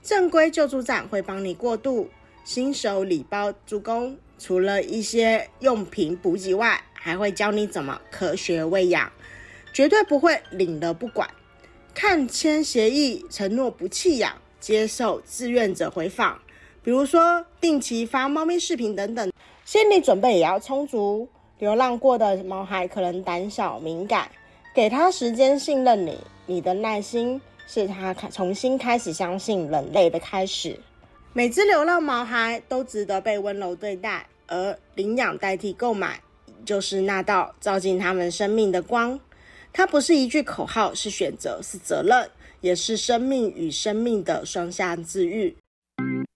正规救助站会帮你过渡，新手礼包助攻，除了一些用品补给外，还会教你怎么科学喂养，绝对不会领了不管。看签协议，承诺不弃养，接受志愿者回访，比如说定期发猫咪视频等等，心理准备也要充足。流浪过的毛孩可能胆小敏感，给他时间信任你，你的耐心是他重新开始相信人类的开始。每只流浪毛孩都值得被温柔对待，而领养代替购买，就是那道照进他们生命的光。它不是一句口号，是选择，是责任，也是生命与生命的双向治愈。